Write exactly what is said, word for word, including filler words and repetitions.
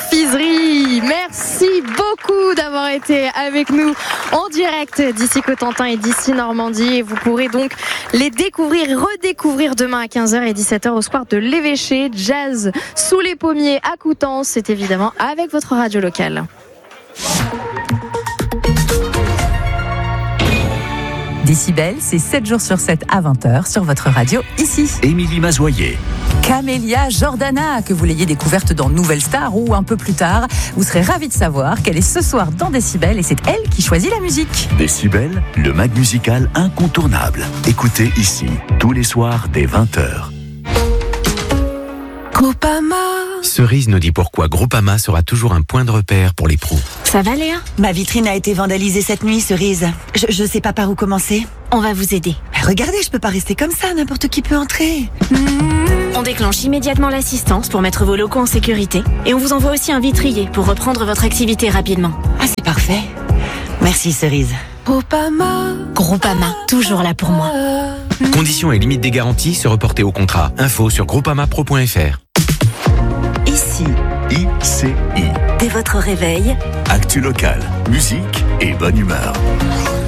Confiserie. Merci beaucoup d'avoir été avec nous en direct d'ici Cotentin et d'ici Normandie. Et vous pourrez donc les découvrir, redécouvrir demain à quinze heures et dix-sept heures au square de l'Évêché. Jazz sous les pommiers à Coutances. C'est évidemment avec votre radio locale. Décibel, c'est sept jours sur sept à vingt heures sur votre radio ici. Émilie Mazoyer. Camélia Jordana, que vous l'ayez découverte dans Nouvelle Star ou un peu plus tard, vous serez ravis de savoir qu'elle est ce soir dans Décibel et c'est elle qui choisit la musique. Décibel, le mag musical incontournable. Écoutez ici, tous les soirs dès vingt heures. Groupama. Cerise nous dit pourquoi Groupama sera toujours un point de repère pour les pros. Ça va Léa ? Ma vitrine a été vandalisée cette nuit, Cerise. Je, je sais pas par où commencer. On va vous aider. Mais regardez, je peux pas rester comme ça, n'importe qui peut entrer. Mmh. On déclenche immédiatement l'assistance pour mettre vos locaux en sécurité. Et on vous envoie aussi un vitrier pour reprendre votre activité rapidement. Ah, c'est parfait. Merci, Cerise. Groupama. Groupama, toujours là pour moi. Conditions et limites des garanties se reporter au contrat. Info sur groupamapro point f r. Ici, I C I. dès votre réveil, Actu locale, musique et bonne humeur.